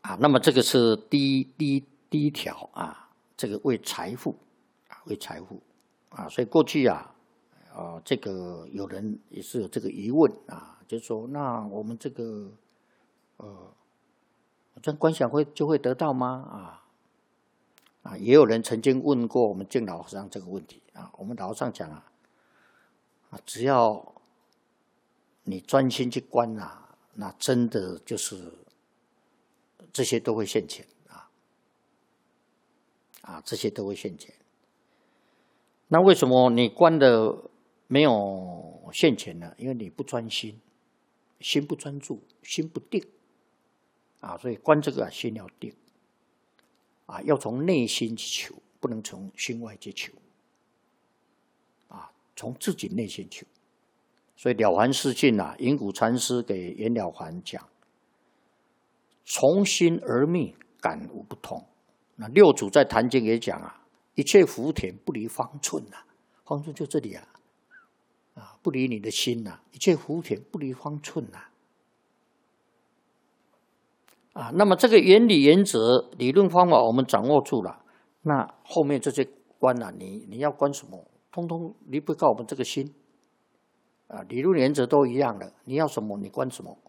那么这个是第一条啊，这个为财富为财富所以过去这个有人也是有这个疑问就是说，那我们这个这观想就会得到吗？也有人曾经问过我们净老和尚这个问题我们老和尚讲只要你专心去观那真的就是这些都会现前这些都会现前。那为什么你观的没有现前呢？因为你不专心，心不专注，心不定所以观这个心要定要从内心去求，不能从心外去求从自己内心求。所以了凡四训隐谷禅师给袁了凡讲，从心而觅，感无不通。那六祖在坛经也讲一切福田不离方寸方寸就这里不离你的心一切福田不离方寸那么这个原理原则理论方法我们掌握住了，那后面这些观你要观什么，通通离不开我们这个心理论原则都一样的，你要什么你观什么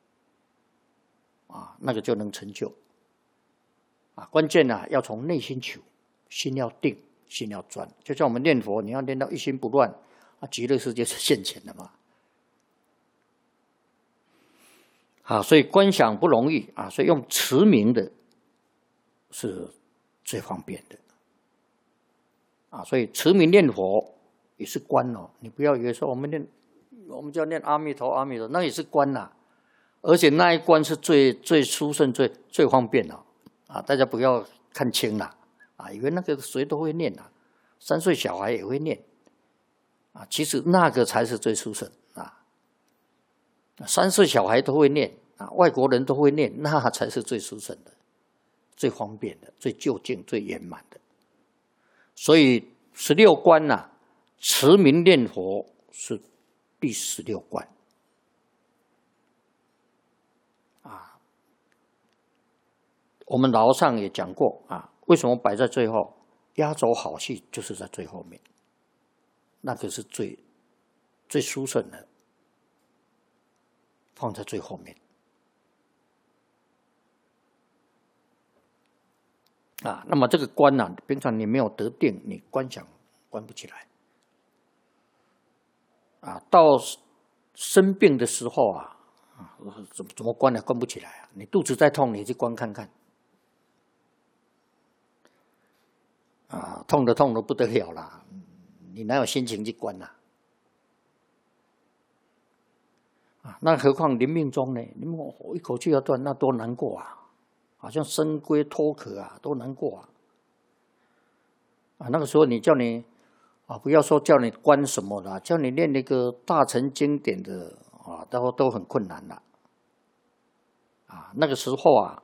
那个就能成就关键要从内心求，心要定，心要专。就像我们念佛，你要念到一心不乱极乐世界是现前的嘛所以观想不容易所以用持名的是最方便的所以持名念佛也是观你不要以为说我们就要念阿弥陀阿弥陀，那也是观而且那一观是最殊胜最方便大家不要看轻以为那个谁都会念3岁小孩也会念其实那个才是最殊胜3岁小孩都会念外国人都会念，那才是最殊胜的，最方便的，最究竟，最圆满的。所以16观持名念佛是第16观我们老和尚也讲过为什么摆在最后？压轴好戏就是在最后面，那个是最殊胜的，放在最后面那么这个观平常你没有得定，你观想观不起来到生病的时候怎么观观不起来你肚子再痛，你去观看看痛得不得了啦，你哪有心情去观那何况临命终呢？一口气要断，那多难过好像生龟脱壳多难过那个时候你叫你不要说叫你观什么了，叫你念那个大乘经典的都很困难了那个时候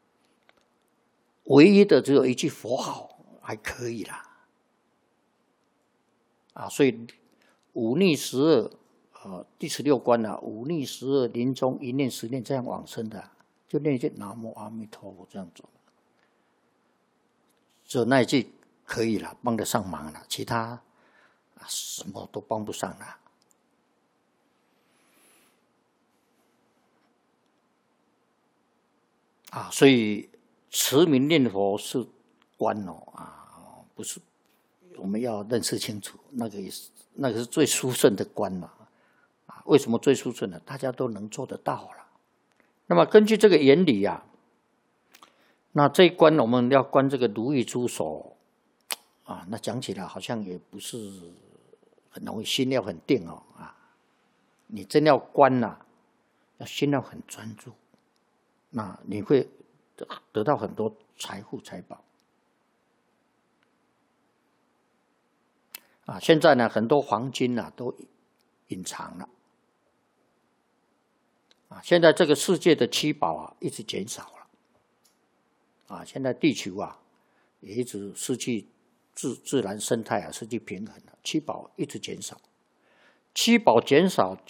唯一的只有一句佛号还可以啦所以五逆12第16观五逆12临终一念10念这样往生的就念一句南无阿弥陀佛这样走，只有那一句可以了，帮得上忙了，其他什么都帮不上了所以持名念佛是观不是，我们要认识清楚，那个是最殊胜的观为什么最殊胜呢？大家都能做得到了。那么根据这个原理那这一关我们要观这个如意珠手那讲起来好像也不是很容易，心要很定你真要观要心要很专注，那你会得到很多财富财宝现在呢很多黄金都隐藏了现在这个世界的七宝一直减少了现在地球也一直失去自然生态失去平衡了，七宝一直减少，七宝减少